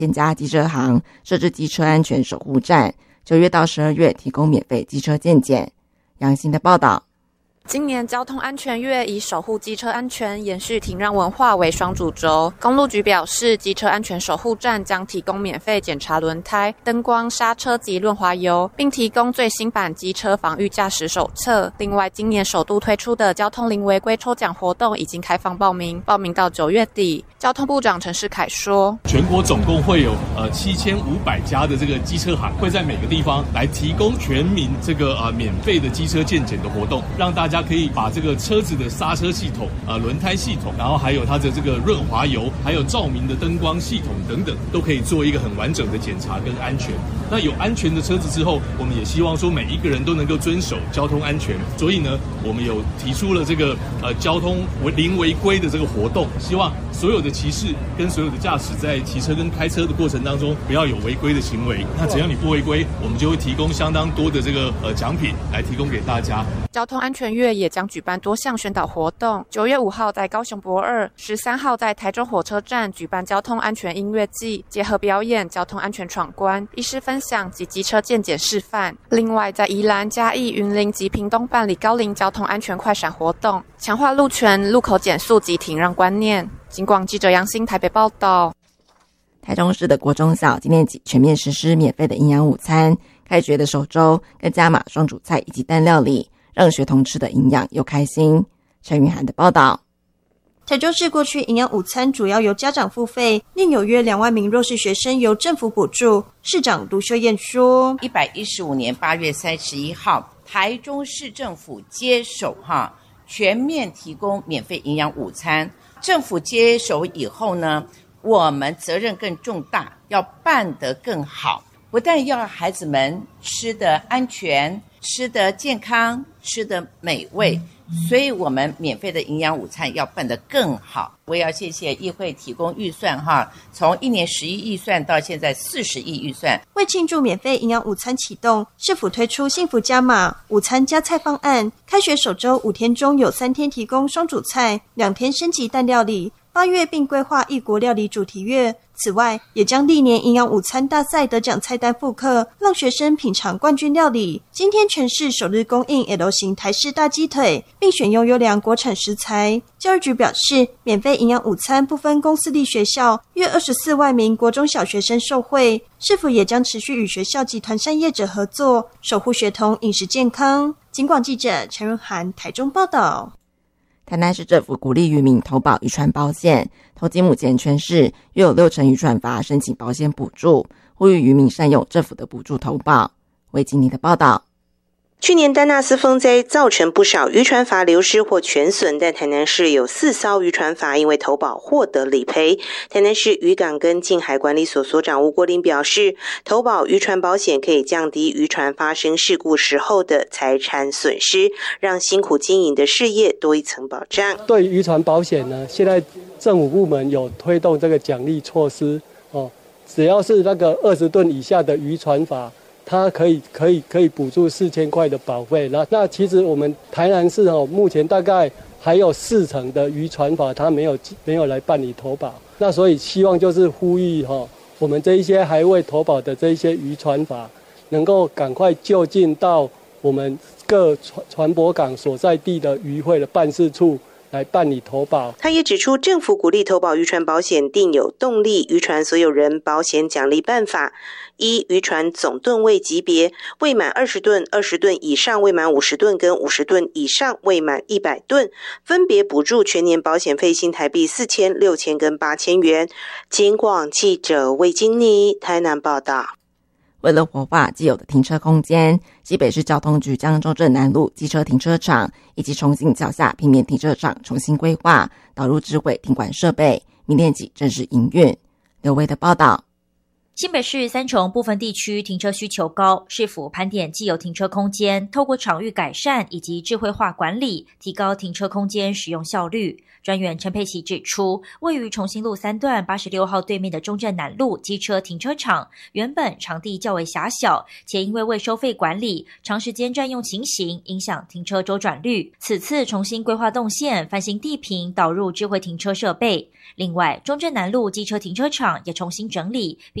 添加机车行设置机车安全守护站，9月到12月提供免费机车健检。杨欣的报道。 今年交通安全月以守护机车安全、延续停让文化为双主轴。公路局表示，机车安全守护站将提供免费检查轮胎、灯光、刹车及润滑油，并提供最新版机车防御驾驶手册。另外，今年首度推出的交通零违规抽奖活动已经开放报名，报名到9月底。交通部长陈世凯说， 全国总共会有7500家的这个机车行，会在每个地方来提供全民这个免费的机车健检的活动，让大家可以把这个车子的刹车系统、轮胎系统，然后还有它的这个润滑油，还有照明的灯光系统等等，都可以做一个很完整的检查跟安全。那有安全的车子之后，我们也希望说每一个人都能够遵守交通安全，所以呢，我们有提出了这个交通零违规的这个活动，希望所有的骑士跟所有的驾驶在骑车跟开车的过程当中不要有违规的行为。那只要你不违规，我们就会提供相当多的这个奖品来提供给大家。 交通安全月也将举办多项宣导活动，9月5号在高雄博二，13号在台中火车站举办交通安全音乐季，结合表演、交通安全闯关、医师分享及机车健检示范。另外，在宜兰、嘉义、云林及屏东办理高龄交通安全快闪活动，强化路权、路口减速及停让观念。警广记者杨欣台北报道。 台中市的国中小今年起全面实施免费的营养午餐，开学的首周更加码双主菜以及蛋料理，让学童吃的营养又开心。陈云涵的报道。 台中市过去营养午餐主要由家长付费，另有约2万名弱势学生由政府补助。市长卢秀燕说 ，115年8月31号，台中市政府接手全面提供免费营养午餐。政府接手以后呢，我们责任更重大，要办得更好，不但要孩子们吃得安全、吃得健康、吃得美味，所以我们免费的营养午餐要办得更好。我也要谢谢议会提供预算从1年11亿预算到现在40亿预算。 为庆祝免费营养午餐启动，市府推出幸福加码午餐加菜方案，开学首周5天中有3天提供双主菜，2天升级蛋料理。8月并规划异国料理主题月，此外也将历年营养午餐大赛得奖菜单复刻，让学生品尝冠军料理。今天全市首日供应 L 型台式大鸡腿，并选用优良国产食材。教育局表示，免费营养午餐不分公私立学校，约24万名国中小学生受惠。市府也将持续与学校及团膳业者合作，守护学童饮食健康。警广记者陈润涵台中报道。 台南市政府鼓励渔民投保渔船保险，投金目前全市约有60%渔船筏申请保险补助，呼吁渔民善用政府的补助投保。维吉尼的报道。 去年丹纳斯风灾造成不少渔船筏流失或全损，但台南市有4艘渔船筏因为投保获得理赔。台南市渔港跟近海管理所所长吴国林表示，投保渔船保险可以降低渔船发生事故时候的财产损失，让辛苦经营的事业多一层保障。 对渔船保险呢，现在政府部门有推动这个奖励措施只要是那个20吨以下的渔船筏，它可以补助4000块的保费。那其实我们台南市目前大概还有40%的渔船筏它没有来办理投保。那所以希望就是呼吁我们这一些还未投保的这一些渔船筏，能够赶快就近到我们各船舶港所在地的渔会的办事处来办理投保。 他也指出，政府鼓励投保渔船保险定有动力渔船所有人保险奖励办法，依渔船总吨位级别，未满20吨、20吨以上未满50吨跟50吨以上未满100吨，分别补助全年保险费新台币4000、6000跟8000元。警广记者魏金妮台南报道。 为了活化既有的停车空间，西北市交通局将中正南路机车停车场以及重庆脚下平面停车场重新规划，导入智慧停管设备，明天起正式营运。刘威的报道。 新北市三重部分地区停车需求高，市府盘点既有停车空间，透过场域改善以及智慧化管理，提高停车空间使用效率。专员陈佩琪指出，位于重新路3段86号对面的中正南路机车停车场，原本场地较为狭小，且因为未收费管理，长时间占用情形，影响停车周转率。此次重新规划动线，翻新地坪，导入智慧停车设备。另外，中正南路机车停车场也重新整理，